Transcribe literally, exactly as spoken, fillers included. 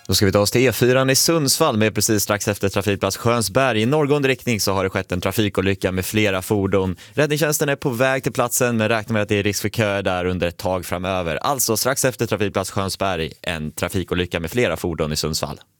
Då ska vi ta oss till E fyra i Sundsvall med precis strax efter trafikplats Skönsberg. I norrgående riktning så har det skett en trafikolycka med flera fordon. Räddningstjänsten är på väg till platsen men räknar med att det är risk för köer där under ett tag framöver. Alltså strax efter trafikplats Skönsberg, en trafikolycka med flera fordon i Sundsvall.